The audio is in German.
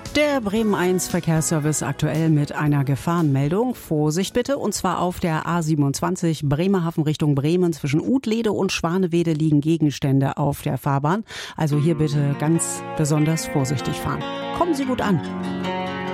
Der Bremen 1 Verkehrsservice aktuell mit einer Gefahrenmeldung. Vorsicht bitte, und zwar auf der A27 Bremerhaven Richtung Bremen. Zwischen Utlede und Schwanewede liegen Gegenstände auf der Fahrbahn. Also hier bitte ganz besonders vorsichtig fahren. Kommen Sie gut an.